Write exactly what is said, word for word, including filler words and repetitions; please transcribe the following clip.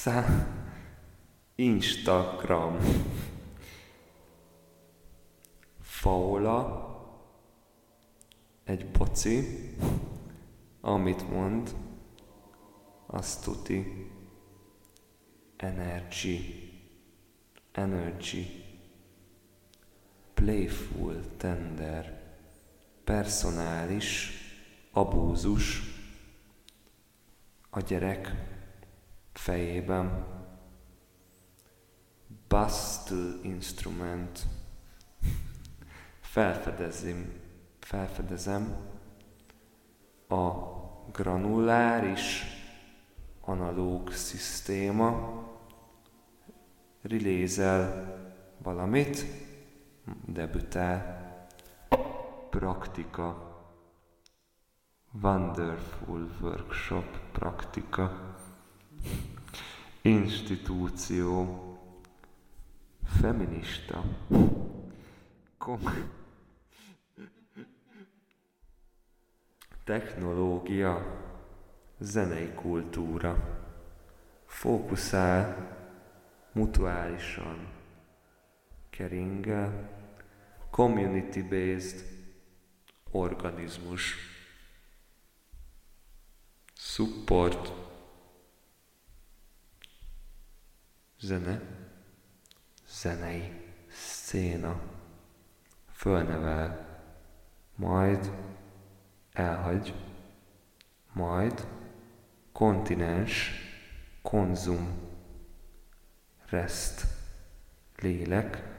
Szá... Instagram. Faula. Egy boci. Amit mond, azt tuti. Energy. Energy. Playful, tender. Personális. Abúzus. A gyerek fejében. Bustle instrument. Felfedezem, felfedezem a granuláris analóg szisztéma. Relézel valamit, debütál. Praktika. Wonderful workshop, praktika. Institúció. Feminista. Kom- Technológia. Zenei kultúra. Fókuszál. Mutuálisan. Keringel. Community-based. Organizmus. Support. Zene. Zenei. Széna. Fölnevel. Majd elhagy. Majd kontinens. Konzum. Rest. Lélek.